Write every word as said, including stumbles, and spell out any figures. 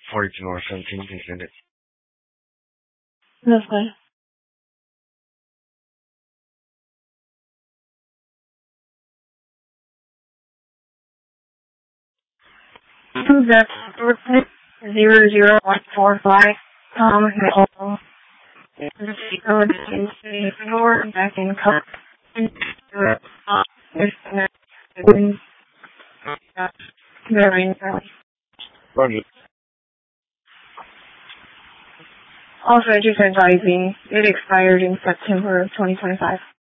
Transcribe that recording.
forty-two or seventeen, you can send it. That's good. That's zero zero one four five. Um, no. The code is ignore back in code. Roger. Also, just advising, it expired in September of twenty twenty-five.